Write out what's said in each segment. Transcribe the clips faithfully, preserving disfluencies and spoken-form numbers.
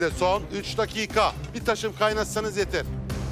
Son üç dakika. Bir taşım kaynatsanız yeter.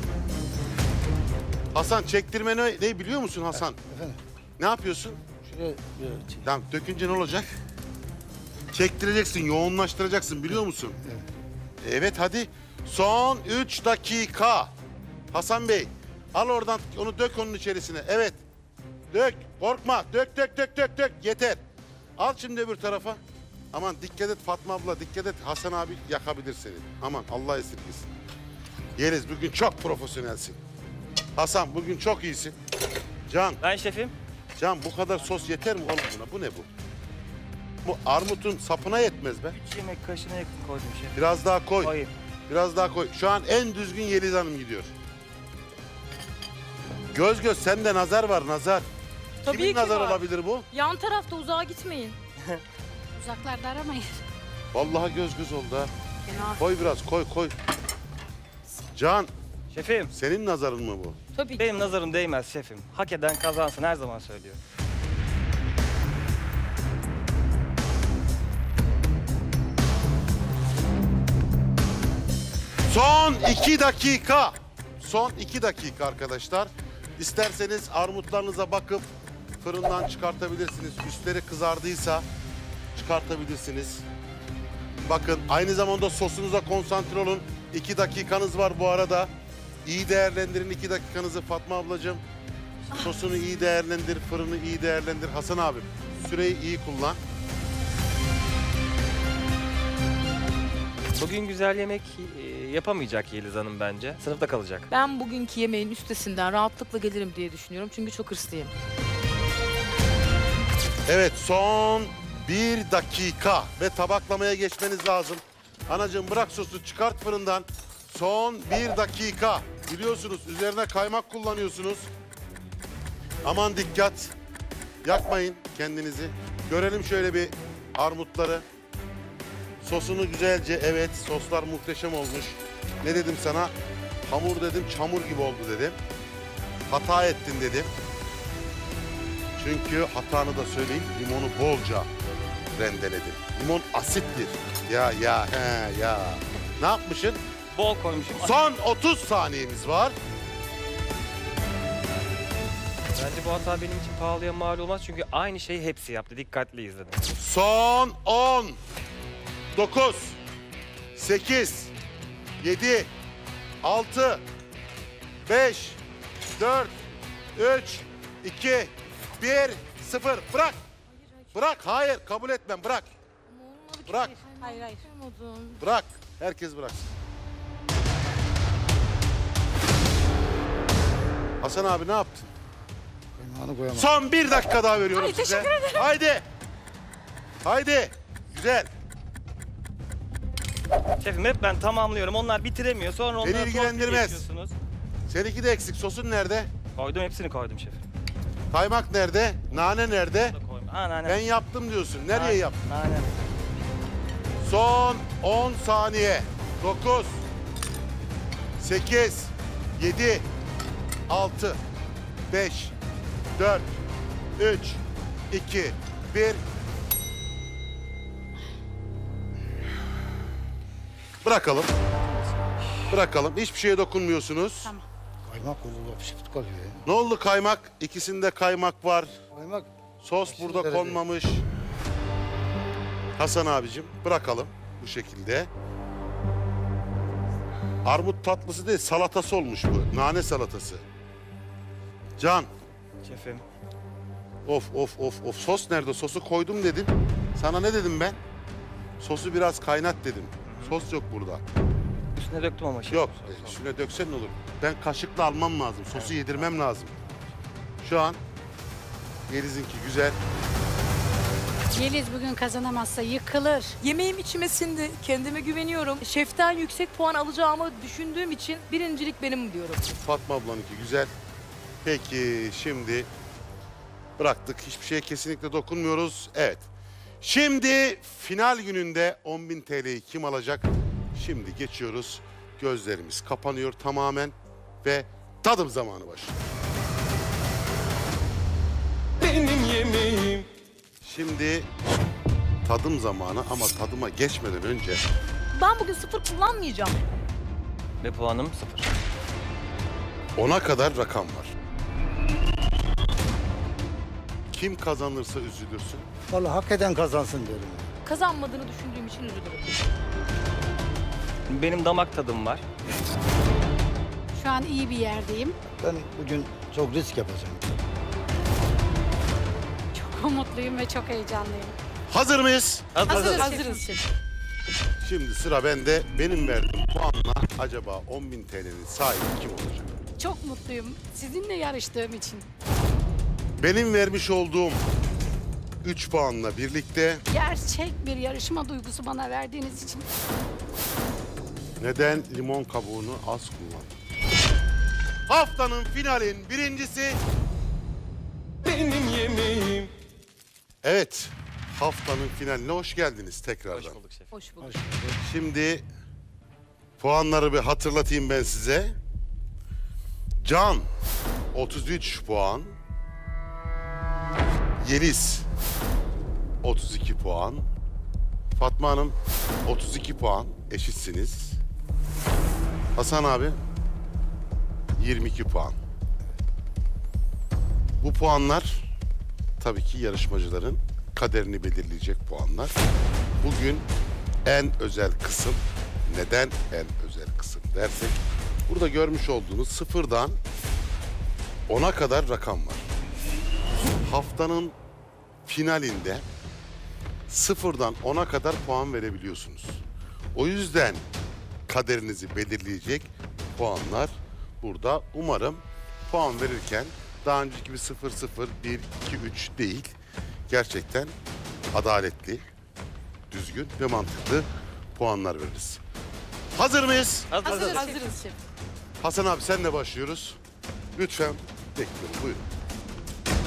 Hasan çektirme ne, ne biliyor musun Hasan? Efendim? Ne yapıyorsun? Şuraya bir çek. Tamam dökünce ne olacak? Çektireceksin, yoğunlaştıracaksın biliyor musun? Evet. Evet hadi. Son üç dakika. Hasan Bey al oradan onu dök onun içerisine. Evet. Dök. Korkma. Dök dök dök dök dök. Yeter. Al şimdi öbür tarafa. Aman dikkat et Fatma abla dikkat et. Hasan abi yakabilir seni. Aman Allah esirgesin. Yeliz bugün çok profesyonelsin. Hasan bugün çok iyisin. Can, Ben şefim. Can bu kadar sos yeter mi oğlum buna? Bu ne bu? Bu armutun sapına yetmez be. üç yemek kaşığına yakın koydum şef. Biraz daha koy. Hayır. Biraz daha koy. Şu an en düzgün Yeliz Hanım gidiyor. Göz göz sende nazar var nazar. Tabii Kimin ki nazar var. olabilir bu? Yan tarafta uzağa gitmeyin. Uzaklarda aramayın. Vallahi göz göz oldu ha. Fena. Koy biraz koy koy. Can Şefim. senin nazarın mı bu? Tabii ki. Benim nazarım değmez şefim. Hak eden kazansın her zaman söylüyorum. Son iki dakika. Son iki dakika arkadaşlar. İsterseniz armutlarınıza bakıp fırından çıkartabilirsiniz. Üstleri kızardıysa çıkartabilirsiniz. Bakın aynı zamanda sosunuza konsantre olun. İki dakikanız var bu arada. İyi değerlendirin iki dakikanızı Fatma ablacığım. Sosunu iyi değerlendir, fırını iyi değerlendir. Hasan abim süreyi iyi kullan. Bugün güzel yemek e, yapamayacak Yeliz Hanım bence. Sınıfta kalacak. Ben bugünkü yemeğin üstesinden rahatlıkla gelirim diye düşünüyorum. Çünkü çok hırslıyım. Evet son bir dakika ve tabaklamaya geçmeniz lazım. Anacığım bırak sosu çıkart fırından. Son bir dakika. Biliyorsunuz üzerine kaymak kullanıyorsunuz. Aman dikkat. Yakmayın kendinizi. Görelim şöyle bir armutları. Sosunu güzelce evet soslar muhteşem olmuş. Ne dedim sana? Hamur dedim çamur gibi oldu dedim. Hata ettin dedim. Çünkü hatanı da söyleyeyim limonu bolca rendeledim. Limon asittir. Ya ya he ya. Ne yapmışsın? Bol koymuşum. Son otuz saniyemiz var. Bence bu hata benim için pahalıya mal olmaz çünkü aynı şeyi hepsi yaptı. Dikkatli izledim. Son on, dokuz, sekiz, yedi, altı, beş, dört, üç, iki, bir, sıfır. Bırak. Bırak. Hayır kabul etmem. Bırak. Bırak. Hayır hayır. Bırak. Herkes bıraksın. Hasan abi ne yaptın? Kaymağını koyamam. Son bir dakika daha veriyorum Ay, size. teşekkür ederim. Haydi. Haydi. Güzel. Şefim hep ben tamamlıyorum. Onlar bitiremiyor. Sonra onlara torpil ilgilendirmez. geçiyorsunuz. Seninki de eksik. Sosun nerede? Koydum hepsini koydum şefim. Kaymak nerede? Nane nerede? Bu da koydum. Ha nane. Ben yaptım diyorsun. Nereye Nane, yaptın? Nane. Son on saniye. dokuz, sekiz, yedi, altı, beş, dört, üç, iki, bir. Bırakalım. Bırakalım. Hiçbir şeye dokunmuyorsunuz. Tamam. Kaymak koyuldu. Pişip kalıyor ya. Ne oldu kaymak? İkisinde kaymak var. Kaymak. Sos Aşırı burada derecede. konmamış. Hasan abicim bırakalım bu şekilde. Armut tatlısı değil salatası olmuş bu. Nane salatası. Can. Şefim. Of of of of. Sos nerede? Sosu koydum dedin. Sana ne dedim ben? Sosu biraz kaynat dedim. Sos yok burada. Üstüne döktüm ama şefim. Yok. Sos, e, sos. Şuna döksen ne olur? Ben kaşıkla almam lazım. Sosu yedirmem lazım. Şu an Yeliz'inki güzel. Yeliz bugün kazanamazsa yıkılır. Yemeğim içime sindi. Kendime güveniyorum. Şeften yüksek puan alacağımı düşündüğüm için birincilik benim diyorum. Fatma ablanınki güzel. Peki şimdi bıraktık. Hiçbir şeye kesinlikle dokunmuyoruz. Evet. Şimdi final gününde on bin T L'yi kim alacak? Şimdi geçiyoruz. Gözlerimiz kapanıyor tamamen ve tadım zamanı başlıyor. Benim yemeğim. Şimdi tadım zamanı ama tadıma geçmeden önce ben bugün sıfır kullanmayacağım. Ve puanım sıfır. Ona kadar rakam var. Kim kazanırsa üzülürsün. Vallahi hak eden kazansın derim. Kazanmadığını düşündüğüm için üzülürüm. Benim damak tadım var. Şu an iyi bir yerdeyim. Ben bugün çok risk yapacağım. Çok umutluyum ve çok heyecanlıyım. Hazır mıyız? Hazırız. Hazırız şefim. Şimdi sıra bende. Benim verdiğim puanla acaba on bin T L'nin sahibi kim olacak? Çok mutluyum sizinle yarıştığım için. Benim vermiş olduğum üç puanla birlikte Gerçek bir yarışma duygusu bana verdiğiniz için. neden limon kabuğunu az kullandın? Haftanın finalin birincisi, Benim yemeğim. evet, haftanın finaline hoş geldiniz tekrardan. Hoş bulduk şef. Hoş bulduk. Şimdi puanları bir hatırlatayım ben size. Can otuz üç puan. Yeliz otuz iki puan. Fatma Hanım otuz iki puan. Eşitsiniz. Hasan abi yirmi iki puan. Bu puanlar tabii ki yarışmacıların kaderini belirleyecek puanlar. Bugün en özel kısım, neden en özel kısım dersek, burada görmüş olduğunuz sıfırdan ona kadar rakam var. Haftanın finalinde sıfırdan ona kadar puan verebiliyorsunuz. O yüzden kaderinizi belirleyecek puanlar burada. Umarım puan verirken daha önceki gibi sıfır sıfır, bir, iki, üç değil. Gerçekten adaletli, düzgün ve mantıklı puanlar veririz. Hazır mıyız? Hazır. Hazırız, hazırız şefim. Hasan abi senle başlıyoruz. Lütfen bekliyorum. Buyurun.